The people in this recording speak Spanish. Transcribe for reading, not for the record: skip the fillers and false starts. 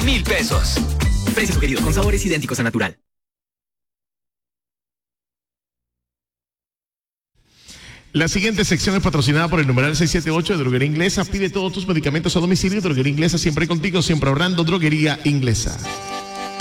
10,000 pesos. Precio sugerido con sabores idénticos a natural. La siguiente sección es patrocinada por el numeral 678 de Droguería Inglesa. Pide todos tus medicamentos a domicilio. Droguería Inglesa, siempre contigo, siempre ahorrando. Droguería Inglesa.